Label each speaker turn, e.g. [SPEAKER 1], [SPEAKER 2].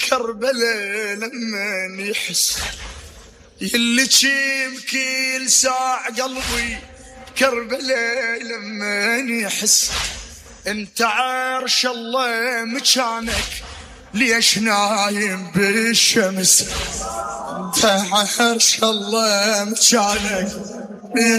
[SPEAKER 1] كربلاء لما يحس يلي تشيبكي لساع قلبي كربلاء لما يحس انت عرش الله مكانك ليش نايم بالشمس انت عرش الله مكانك